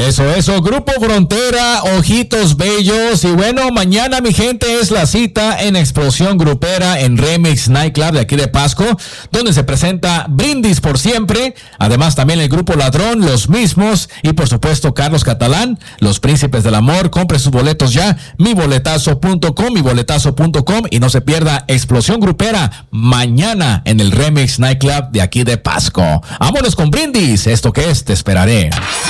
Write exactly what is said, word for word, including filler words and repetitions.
Eso, eso, Grupo Frontera, Ojitos Bellos. Y bueno, mañana, mi gente, es la cita en Explosión Grupera en Remix Nightclub de aquí de Pasco, donde se presenta Brindis por Siempre. Además, también el Grupo Ladrón, Los Mismos y, por supuesto, Carlos Catalán, Los Príncipes del Amor. Compre sus boletos ya, mi boletazo punto com, mi boletazo punto com, y no se pierda Explosión Grupera mañana en el Remix Nightclub de aquí de Pasco. Vámonos con Brindis. Esto que es, te esperaré.